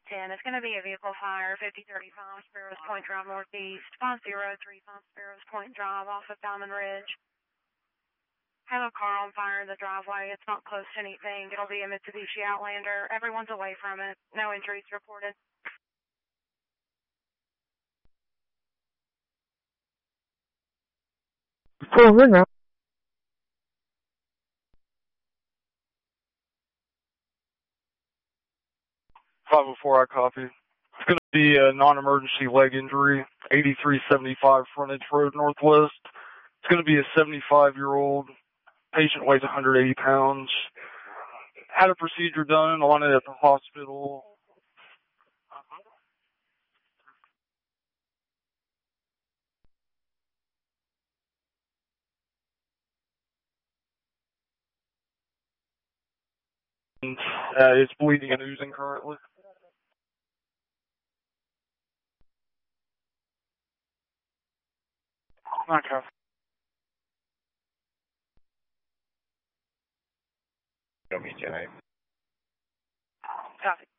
10. It's going to be a vehicle fire, 5035 Sparrows Point Drive Northeast, 5035 Sparrows Point Drive off of Diamond Ridge. Have a car on fire in the driveway. It's not close to anything. It'll be a Mitsubishi Outlander. Everyone's away from it. No injuries reported. Cool, ring out. 504, I copy. It's going to be a non-emergency leg injury, 8375 Frontage Road Northwest. It's going to be a 75-year-old patient, weighs 180 pounds. Had a procedure done on it at the hospital. It's bleeding and oozing currently. Okay. Show me, Jenny. Copy.